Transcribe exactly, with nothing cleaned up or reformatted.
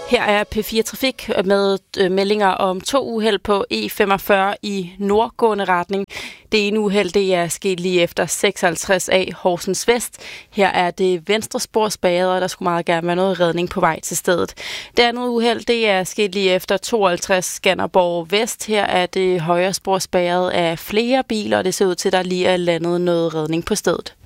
Her er P fire Trafik med meldinger om to uheld på E femogfyrre i nordgående retning. Det ene uheld det er sket lige efter seksoghalvtreds A Horsens Vest. Her er det venstre spor spærret, og der skulle meget gerne være noget redning på vej til stedet. Det andet uheld det er sket lige efter tooghalvtreds Skanderborg Vest. Her er det højre spor spærret af flere biler, og det ser ud til, at der lige er landet noget redning på stedet.